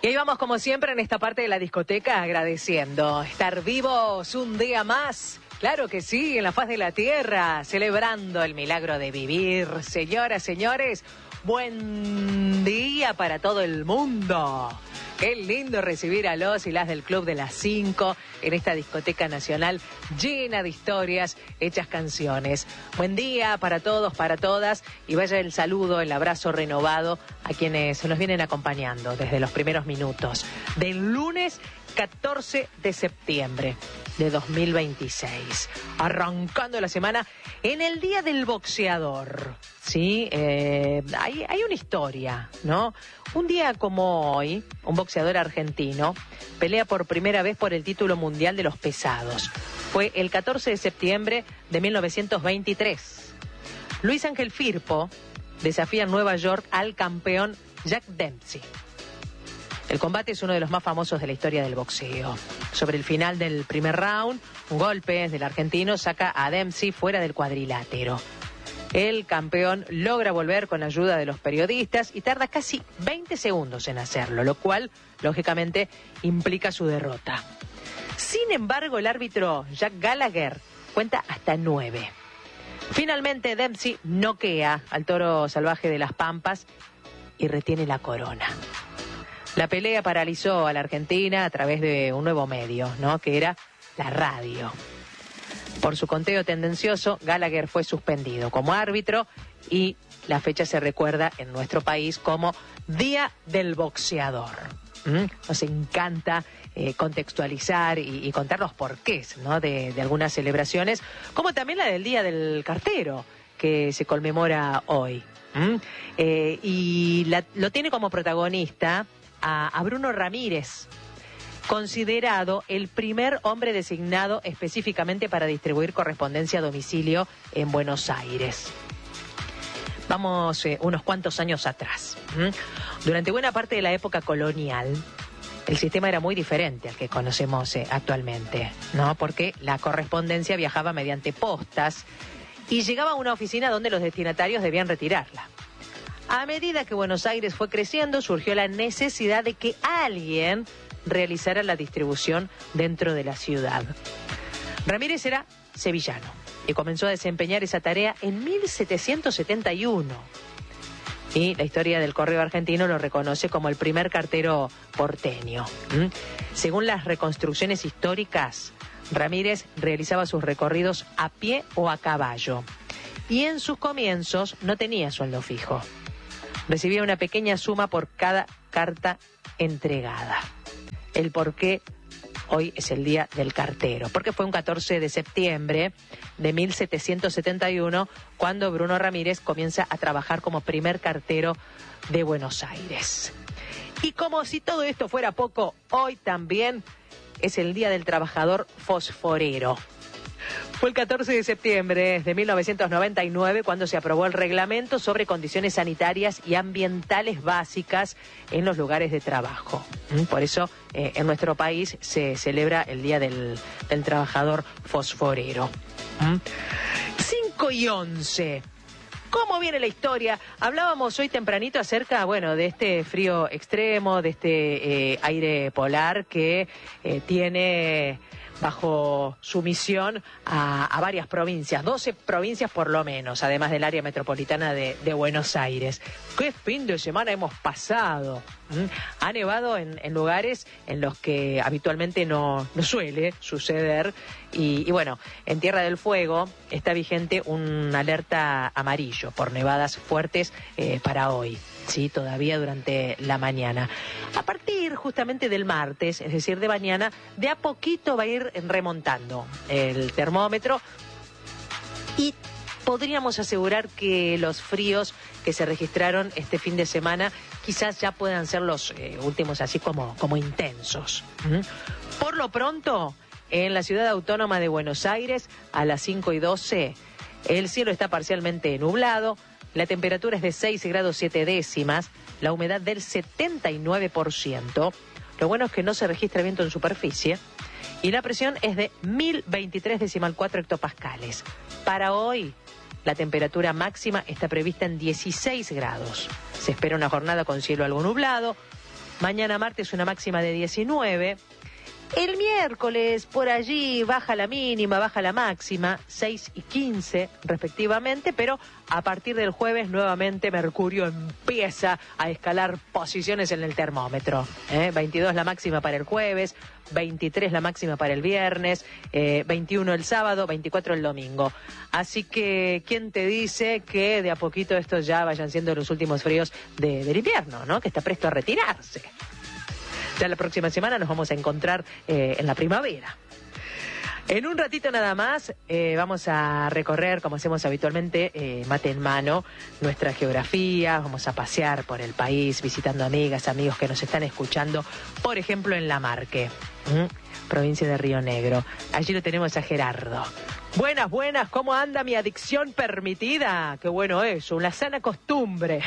Y ahí vamos como siempre en esta parte de la discoteca agradeciendo estar vivos un día más. Claro que sí, en la faz de la tierra, celebrando el milagro de vivir. Señoras, señores, buen día para todo el mundo. Qué lindo recibir a los y las del Club de las 5 en esta discoteca nacional llena de historias, hechas canciones. Buen día para todos, para todas, y vaya el saludo, el abrazo renovado a quienes nos vienen acompañando desde los primeros minutos del lunes 14 de septiembre de 2026, arrancando la semana en el Día del Boxeador. Sí, hay una historia, ¿no? Un día como hoy, un boxeador argentino pelea por primera vez por el título mundial de los pesados. Fue el 14 de septiembre de 1923. Luis Ángel Firpo desafía en Nueva York al campeón Jack Dempsey. El combate es uno de los más famosos de la historia del boxeo. Sobre el final del primer round, un golpe del argentino saca a Dempsey fuera del cuadrilátero. El campeón logra volver con ayuda de los periodistas y tarda casi 20 segundos en hacerlo, lo cual, lógicamente, implica su derrota. Sin embargo, el árbitro Jack Gallagher cuenta hasta 9. Finalmente, Dempsey noquea al toro salvaje de las Pampas y retiene la corona. La pelea paralizó a la Argentina a través de un nuevo medio, ¿no?, que era la radio. Por su conteo tendencioso, Gallagher fue suspendido como árbitro y la fecha se recuerda en nuestro país como Día del Boxeador. Nos encanta contextualizar y contar los porqués, ¿no?, de algunas celebraciones, como también la del Día del Cartero, que se conmemora hoy. Lo tiene como protagonista a Bruno Ramírez, considerado el primer hombre designado específicamente para distribuir correspondencia a domicilio en Buenos Aires. Vamos unos cuantos años atrás. Durante buena parte de la época colonial, el sistema era muy diferente al que conocemos actualmente, ¿no? Porque la correspondencia viajaba mediante postas y llegaba a una oficina donde los destinatarios debían retirarla. A medida que Buenos Aires fue creciendo, surgió la necesidad de que alguien realizara la distribución dentro de la ciudad. Ramírez era sevillano y comenzó a desempeñar esa tarea en 1771. Y la historia del correo argentino lo reconoce como el primer cartero porteño. Según las reconstrucciones históricas, Ramírez realizaba sus recorridos a pie o a caballo. Y en sus comienzos no tenía sueldo fijo. Recibía una pequeña suma por cada carta entregada. El por qué hoy es el Día del Cartero. Porque fue un 14 de septiembre de 1771 cuando Bruno Ramírez comienza a trabajar como primer cartero de Buenos Aires. Y como si todo esto fuera poco, hoy también es el Día del Trabajador Fosforero. Fue el 14 de septiembre de 1999 cuando se aprobó el reglamento sobre condiciones sanitarias y ambientales básicas en los lugares de trabajo. Por eso en nuestro país se celebra el Día del Trabajador Fosforero. 5:11. ¿Cómo viene la historia? Hablábamos hoy tempranito acerca, de este frío extremo, de este aire polar que tiene bajo su misión a varias provincias, 12 provincias por lo menos, además del área metropolitana de Buenos Aires. ¿Qué fin de semana hemos pasado? Ha nevado en lugares en los que habitualmente no suele suceder y en Tierra del Fuego está vigente una alerta amarillo por nevadas fuertes para hoy. Sí, todavía durante la mañana. A partir justamente del martes, es decir, de mañana, de a poquito va a ir remontando el termómetro y podríamos asegurar que los fríos que se registraron este fin de semana quizás ya puedan ser los últimos así como intensos. Por lo pronto, en la ciudad autónoma de Buenos Aires, a las 5:12, el cielo está parcialmente nublado. La temperatura es de 6 grados 7 décimas, la humedad del 79%. Lo bueno es que no se registra viento en superficie. Y la presión es de 1023,4 hectopascales. Para hoy, la temperatura máxima está prevista en 16 grados. Se espera una jornada con cielo algo nublado, Mañana martes una máxima de 19. El miércoles, por allí, baja la mínima, baja la máxima, 6 y 15 respectivamente, pero a partir del jueves nuevamente Mercurio empieza a escalar posiciones en el termómetro. 22 la máxima para el jueves, 23 la máxima para el viernes, 21 el sábado, 24 el domingo. Así que, ¿quién te dice que de a poquito estos ya vayan siendo los últimos fríos del invierno, ¿no? Que está presto a retirarse. Ya la próxima semana nos vamos a encontrar en la primavera. En un ratito nada más vamos a recorrer, como hacemos habitualmente, mate en mano, nuestra geografía. Vamos a pasear por el país visitando amigas, amigos que nos están escuchando, por ejemplo en La Marque, provincia de Río Negro. Allí lo tenemos a Gerardo. Buenas, buenas, ¿cómo anda mi adicción permitida? Qué bueno eso, una sana costumbre.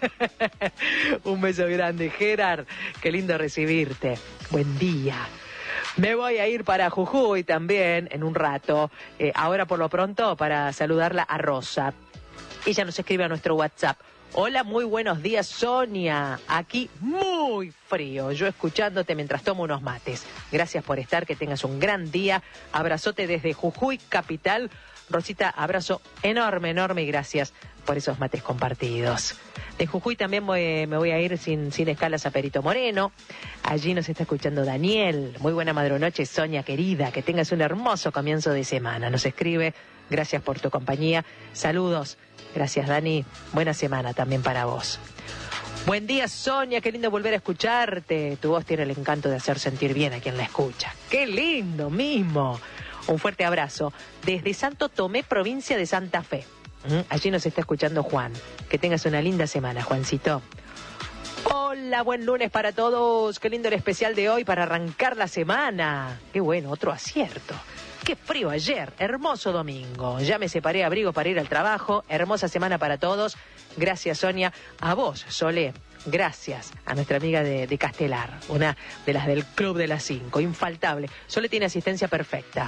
Un beso grande, Gerard, qué lindo recibirte. Buen día. Me voy a ir para Jujuy también en un rato, ahora por lo pronto para saludarla a Rosa. Ella nos escribe a nuestro WhatsApp. Hola, muy buenos días, Sonia. Aquí muy frío. Yo escuchándote mientras tomo unos mates. Gracias por estar, que tengas un gran día. Abrazote desde Jujuy, capital. Rosita, abrazo enorme, enorme y gracias por esos mates compartidos. De Jujuy también me voy a ir sin escalas a Perito Moreno. Allí nos está escuchando Daniel. Muy buena madrunoche, Sonia querida. Que tengas un hermoso comienzo de semana. Nos escribe, gracias por tu compañía. Saludos. Gracias, Dani. Buena semana también para vos. Buen día, Sonia. Qué lindo volver a escucharte. Tu voz tiene el encanto de hacer sentir bien a quien la escucha. ¡Qué lindo mismo! Un fuerte abrazo desde Santo Tomé, provincia de Santa Fe. Allí nos está escuchando Juan. Que tengas una linda semana, Juancito. Hola, buen lunes para todos. Qué lindo el especial de hoy para arrancar la semana. Qué bueno, otro acierto. Qué frío ayer, hermoso domingo. Ya me separé abrigo para ir al trabajo. Hermosa semana para todos. Gracias, Sonia. A vos, Solé. Gracias a nuestra amiga de Castelar, una de las del Club de las 5. Infaltable. Solé tiene asistencia perfecta.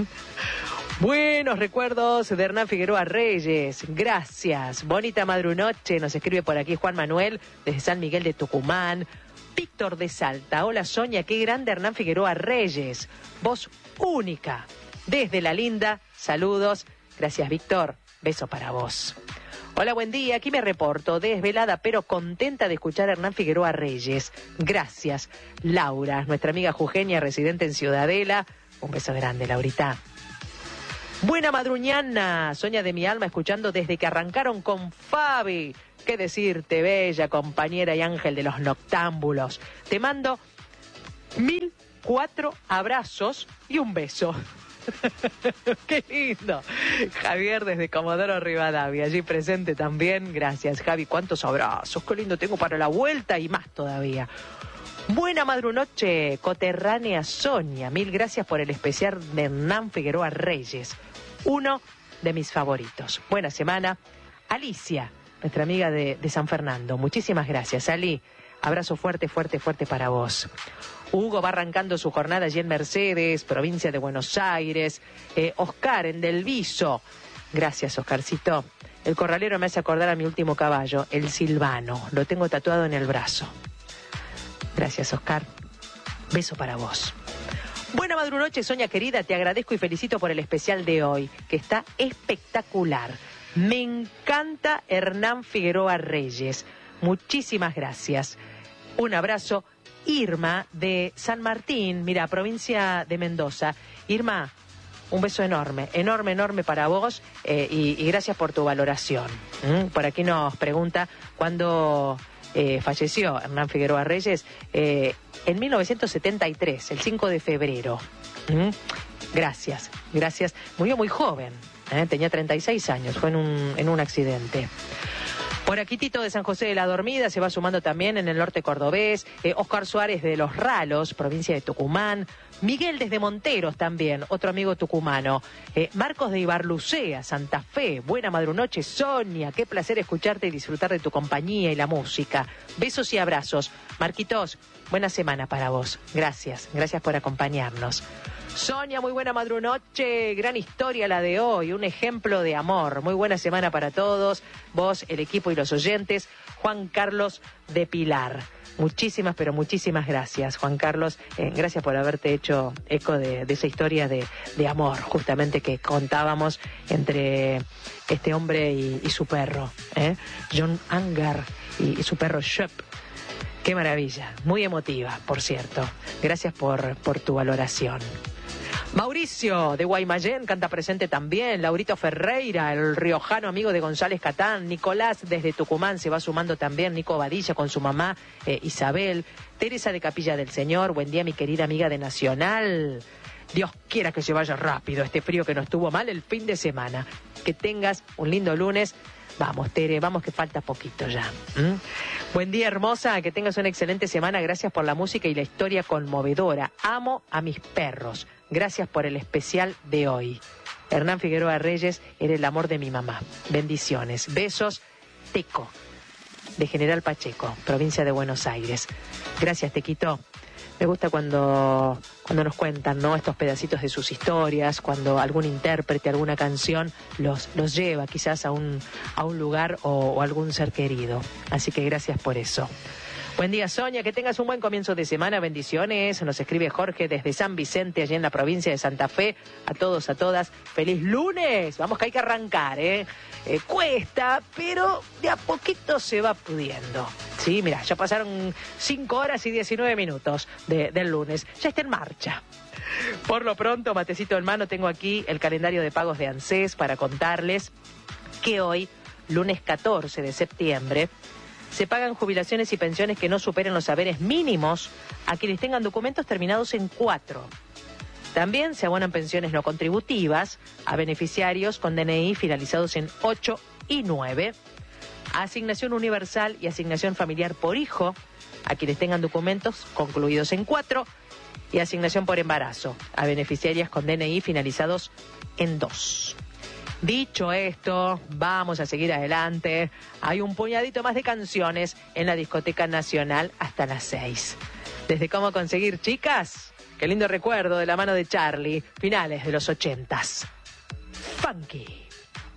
Buenos recuerdos de Hernán Figueroa Reyes. Gracias. Bonita madrunoche. Nos escribe por aquí Juan Manuel desde San Miguel de Tucumán. Víctor de Salta. Hola, Sonia. Qué grande Hernán Figueroa Reyes. Voz única. Desde La Linda, saludos. Gracias, Víctor. Beso para vos. Hola, buen día. Aquí me reporto, desvelada pero contenta de escuchar a Hernán Figueroa Reyes. Gracias. Laura, nuestra amiga jujeña residente en Ciudadela. Un beso grande, Laurita. Buena madruñana, Sonia de mi alma, escuchando desde que arrancaron con Fabi. Qué decirte, bella compañera y ángel de los noctámbulos. Te mando 1004 abrazos y un beso. Qué lindo. Javier desde Comodoro Rivadavia, allí presente también. Gracias, Javi. Cuántos abrazos. Qué lindo tengo para la vuelta y más todavía. Buena madrunoche, coterránea Sonia. Mil gracias por el especial de Hernán Figueroa Reyes. Uno de mis favoritos. Buena semana. Alicia, nuestra amiga de San Fernando. Muchísimas gracias, Ali. Abrazo fuerte, fuerte, fuerte para vos. Hugo va arrancando su jornada allí en Mercedes, provincia de Buenos Aires. Oscar en Del Viso. Gracias, Oscarcito. El corralero me hace acordar a mi último caballo, el Silvano. Lo tengo tatuado en el brazo. Gracias, Oscar. Beso para vos. Buena madrunoche, Sonia querida. Te agradezco y felicito por el especial de hoy, que está espectacular. Me encanta Hernán Figueroa Reyes. Muchísimas gracias. Un abrazo. Irma de San Martín, mira, provincia de Mendoza. Irma, un beso enorme, enorme, enorme para vos y gracias por tu valoración. Por aquí nos pregunta cuándo falleció Hernán Figueroa Reyes. En 1973, el 5 de febrero. Gracias, gracias. Murió muy joven, tenía 36 años, fue en un accidente. Por aquí Tito de San José de la Dormida se va sumando también en el norte cordobés. Oscar Suárez de Los Ralos, provincia de Tucumán. Miguel desde Monteros también, otro amigo tucumano. Marcos de Ibarlucea, Santa Fe. Buena madrunoche, Sonia. Qué placer escucharte y disfrutar de tu compañía y la música. Besos y abrazos. Marquitos, buena semana para vos. Gracias, gracias por acompañarnos. Sonia, muy buena madrunoche, gran historia la de hoy, un ejemplo de amor. Muy buena semana para todos, vos, el equipo y los oyentes. Juan Carlos de Pilar. Muchísimas, pero muchísimas gracias, Juan Carlos. Gracias por haberte hecho eco de esa historia de amor, justamente que contábamos entre este hombre y su perro, John Angar y su perro Shep. Qué maravilla, muy emotiva, por cierto. Gracias por tu valoración. Mauricio de Guaymallén canta presente también. Laurito Ferreira, el riojano amigo de González Catán. Nicolás desde Tucumán se va sumando también. Nico Badilla con su mamá Isabel. Teresa de Capilla del Señor. Buen día, mi querida amiga de Nacional. Dios quiera que se vaya rápido este frío que nos tuvo mal el fin de semana. Que tengas un lindo lunes. Vamos, Tere, vamos que falta poquito ya. Buen día, hermosa, que tengas una excelente semana. Gracias por la música y la historia conmovedora. Amo a mis perros. Gracias por el especial de hoy. Hernán Figueroa Reyes, eres el amor de mi mamá. Bendiciones. Besos, Teco, de General Pacheco, provincia de Buenos Aires. Gracias, Tequito. Me gusta cuando nos cuentan, ¿no?, estos pedacitos de sus historias, cuando algún intérprete, alguna canción los lleva quizás a un lugar o algún ser querido. Así que gracias por eso. Buen día, Sonia, que tengas un buen comienzo de semana, bendiciones. Nos escribe Jorge desde San Vicente, allí en la provincia de Santa Fe. A todos, a todas, feliz lunes. Vamos que hay que arrancar, cuesta, pero de a poquito se va pudiendo. Sí, mira, ya pasaron 5 horas y 19 minutos del lunes. Ya está en marcha. Por lo pronto, matecito en mano, tengo aquí el calendario de pagos de ANSES para contarles que hoy, lunes 14 de septiembre, se pagan jubilaciones y pensiones que no superen los haberes mínimos a quienes tengan documentos terminados en 4. También se abonan pensiones no contributivas a beneficiarios con DNI finalizados en 8 y 9. Asignación universal y asignación familiar por hijo a quienes tengan documentos concluidos en 4. Y asignación por embarazo a beneficiarias con DNI finalizados en 2. Dicho esto, vamos a seguir adelante. Hay un puñadito más de canciones en la Discoteca Nacional hasta las 6. Desde cómo conseguir chicas, qué lindo recuerdo de la mano de Charlie, finales de los 80s. Funky.